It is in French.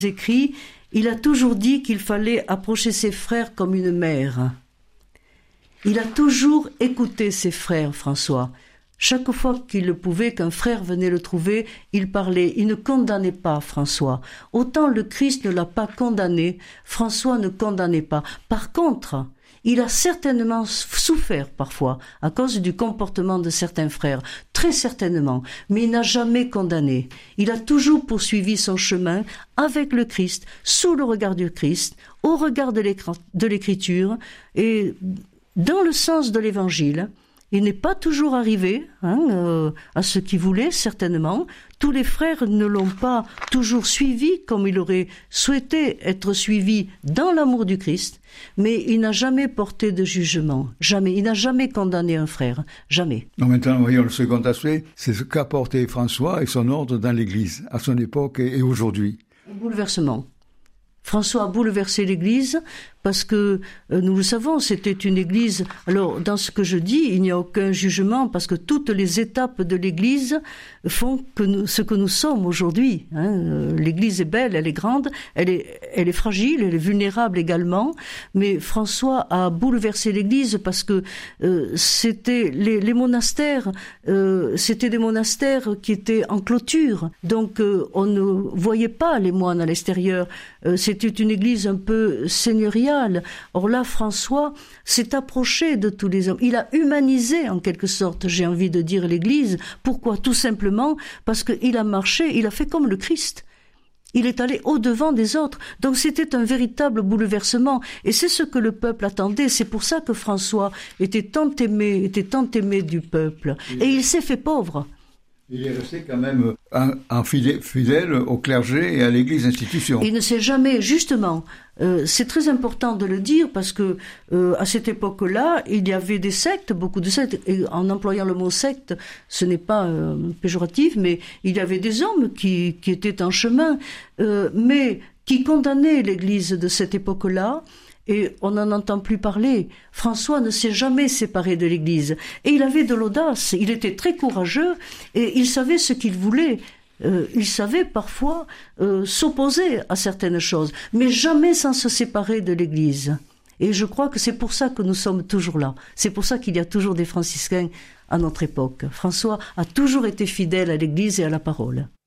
Écrit, il a toujours dit qu'il fallait approcher ses frères comme une mère. Il a toujours écouté ses frères, François. Chaque fois qu'il le pouvait, qu'un frère venait le trouver, il parlait. Il ne condamnait pas François. Autant le Christ ne l'a pas condamné, François ne condamnait pas. Par contre, il a certainement souffert parfois à cause du comportement de certains frères, très certainement, mais il n'a jamais condamné. Il a toujours poursuivi son chemin avec le Christ, sous le regard du Christ, au regard de l'Écriture et dans le sens de l'Évangile. Il n'est pas toujours arrivé à ce qu'il voulait, certainement. Tous les frères ne l'ont pas toujours suivi comme il aurait souhaité être suivi dans l'amour du Christ, mais il n'a jamais porté de jugement, jamais. Il n'a jamais condamné un frère, jamais. Donc maintenant, voyons le second aspect, c'est ce qu'a porté François et son ordre dans l'Église, à son époque et aujourd'hui. Un bouleversement. François a bouleversé l'Église parce que, nous le savons, c'était une Église... Alors, dans ce que je dis, il n'y a aucun jugement parce que toutes les étapes de l'Église font ce que nous sommes aujourd'hui. L'Église est belle, elle est grande, elle est fragile, elle est vulnérable également. Mais François a bouleversé l'Église parce que c'était les monastères, c'était des monastères qui étaient en clôture. Donc, on ne voyait pas les moines à l'extérieur. C'était une Église un peu seigneuriale. Or là, François s'est approché de tous les hommes. Il a humanisé, en quelque sorte, j'ai envie de dire, l'Église. Pourquoi ? Tout simplement parce qu'il a marché, il a fait comme le Christ. Il est allé au-devant des autres. Donc c'était un véritable bouleversement. Et c'est ce que le peuple attendait. C'est pour ça que François était tant aimé du peuple. Et il s'est fait pauvre. Il est resté quand même un fidèle au clergé et à l'Église institution. Il ne s'est jamais, justement, c'est très important de le dire parce que à cette époque-là, il y avait des sectes, beaucoup de sectes, et en employant le mot secte, ce n'est pas péjoratif, mais il y avait des hommes qui étaient en chemin, mais qui condamnaient l'Église de cette époque-là. Et on n'en entend plus parler. François ne s'est jamais séparé de l'Église. Et il avait de l'audace, il était très courageux et il savait ce qu'il voulait. Il savait parfois s'opposer à certaines choses, mais jamais sans se séparer de l'Église. Et je crois que c'est pour ça que nous sommes toujours là. C'est pour ça qu'il y a toujours des franciscains à notre époque. François a toujours été fidèle à l'Église et à la parole.